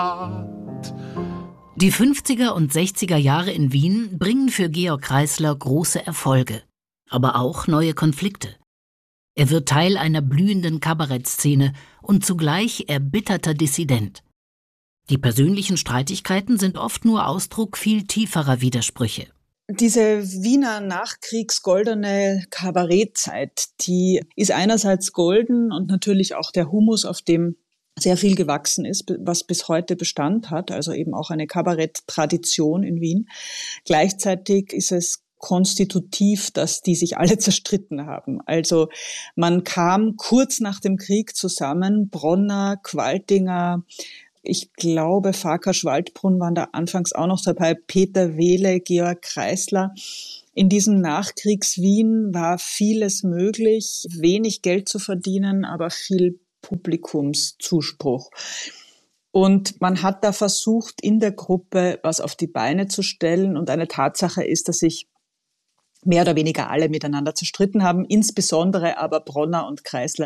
Die 50er und 60er Jahre in Wien bringen für Georg Kreisler große Erfolge, aber auch neue Konflikte. Er wird Teil einer blühenden Kabarettszene und zugleich erbitterter Dissident. Die persönlichen Streitigkeiten sind oft nur Ausdruck viel tieferer Widersprüche. Diese Wiener Nachkriegs-goldene Kabarettzeit, die ist einerseits golden und natürlich auch der Humus, auf dem sehr viel gewachsen ist, was bis heute Bestand hat, also eben auch eine Kabarett-Tradition in Wien. Gleichzeitig ist es konstitutiv, dass die sich alle zerstritten haben. Also man kam kurz nach dem Krieg zusammen, Bronner, Qualtinger, ich glaube, Farkas-Waldbrunn waren da anfangs auch noch dabei, Peter Wehle, Georg Kreisler. In diesem Nachkriegs-Wien war vieles möglich, wenig Geld zu verdienen, aber viel Publikumszuspruch. Und man hat da versucht, in der Gruppe was auf die Beine zu stellen. Und eine Tatsache ist, dass sich mehr oder weniger alle miteinander zerstritten haben, insbesondere aber Bronner und Kreisler.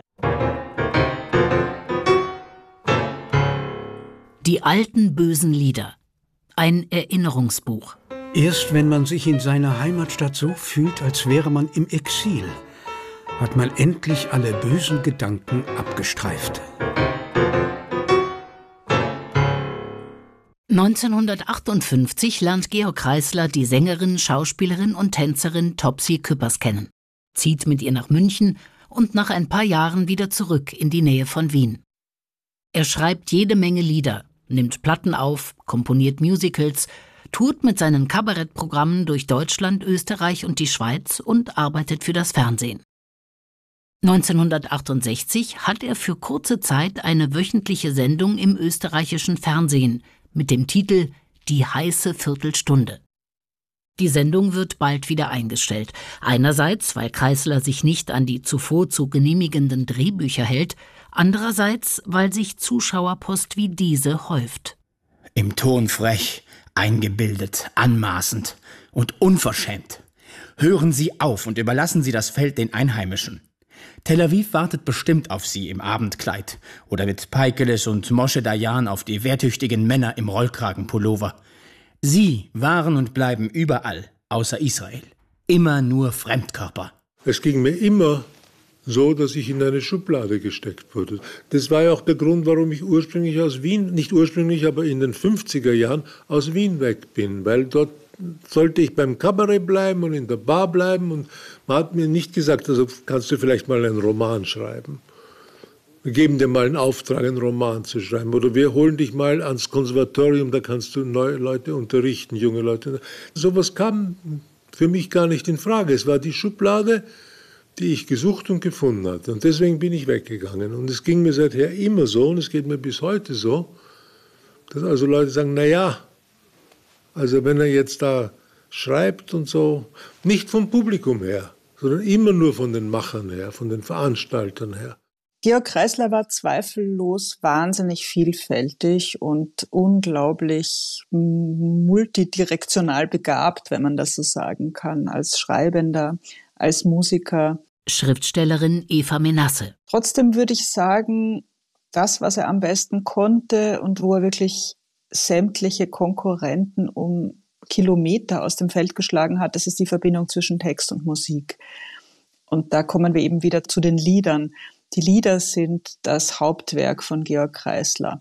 Die alten bösen Lieder. Ein Erinnerungsbuch. Erst wenn man sich in seiner Heimatstadt so fühlt, als wäre man im Exil, hat man endlich alle bösen Gedanken abgestreift. 1958 lernt Georg Kreisler die Sängerin, Schauspielerin und Tänzerin Topsy Küppers kennen, zieht mit ihr nach München und nach ein paar Jahren wieder zurück in die Nähe von Wien. Er schreibt jede Menge Lieder, nimmt Platten auf, komponiert Musicals, tourt mit seinen Kabarettprogrammen durch Deutschland, Österreich und die Schweiz und arbeitet für das Fernsehen. 1968 hat er für kurze Zeit eine wöchentliche Sendung im österreichischen Fernsehen mit dem Titel »Die heiße Viertelstunde«. Die Sendung wird bald wieder eingestellt. Einerseits, weil Kreisler sich nicht an die zuvor zu genehmigenden Drehbücher hält, andererseits, weil sich Zuschauerpost wie diese häuft. Im Ton frech, eingebildet, anmaßend und unverschämt. Hören Sie auf und überlassen Sie das Feld den Einheimischen. Tel Aviv wartet bestimmt auf Sie im Abendkleid oder mit Peikeles und Moshe Dayan auf die wehrtüchtigen Männer im Rollkragenpullover. Sie waren und bleiben überall, außer Israel. Immer nur Fremdkörper. Es ging mir immer so, dass ich in eine Schublade gesteckt wurde. Das war ja auch der Grund, warum ich ursprünglich aus Wien, nicht ursprünglich, aber in den 50er Jahren aus Wien weg bin. Weil dort sollte ich beim Kabarett bleiben und in der Bar bleiben. Und man hat mir nicht gesagt, also kannst du vielleicht mal einen Roman schreiben. Wir geben dir mal einen Auftrag, einen Roman zu schreiben. Oder wir holen dich mal ans Konservatorium, da kannst du neue Leute unterrichten, junge Leute. Sowas kam für mich gar nicht in Frage. Es war die Schublade, die ich gesucht und gefunden hatte. Und deswegen bin ich weggegangen. Und es ging mir seither immer so, und es geht mir bis heute so, dass also Leute sagen, naja, also wenn er jetzt da schreibt und so, nicht vom Publikum her, sondern immer nur von den Machern her, von den Veranstaltern her. Georg Kreisler war zweifellos wahnsinnig vielfältig und unglaublich multidirektional begabt, wenn man das so sagen kann, als Schreibender, als Musiker. Schriftstellerin Eva Menasse. Trotzdem würde ich sagen, das, was er am besten konnte und wo er wirklich sämtliche Konkurrenten um Kilometer aus dem Feld geschlagen hat, das ist die Verbindung zwischen Text und Musik. Und da kommen wir eben wieder zu den Liedern. Die Lieder sind das Hauptwerk von Georg Kreisler.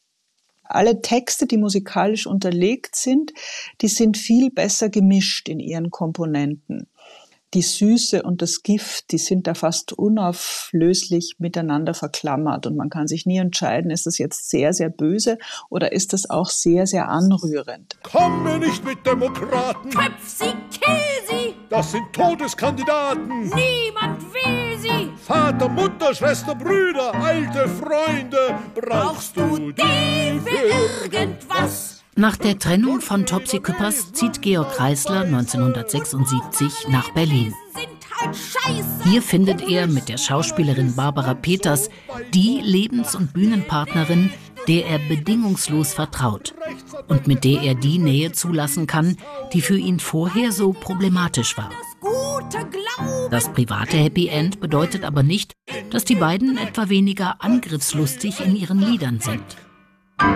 Alle Texte, die musikalisch unterlegt sind, die sind viel besser gemischt in ihren Komponenten. Die Süße und das Gift, die sind da fast unauflöslich miteinander verklammert. Und man kann sich nie entscheiden, ist das jetzt sehr, sehr böse oder ist das auch sehr, sehr anrührend. Komm mir nicht mit Demokraten! Köpf sie, kill sie! Das sind Todeskandidaten! Niemand will sie! Vater, Mutter, Schwester, Brüder, alte Freunde, brauchst du die für irgendwas? Nach der Trennung von Topsy Küppers zieht Georg Kreisler 1976 nach Berlin. Hier findet er mit der Schauspielerin Barbara Peters die Lebens- und Bühnenpartnerin, der er bedingungslos vertraut und mit der er die Nähe zulassen kann, die für ihn vorher so problematisch war. Das private Happy End bedeutet aber nicht, dass die beiden etwa weniger angriffslustig in ihren Liedern sind.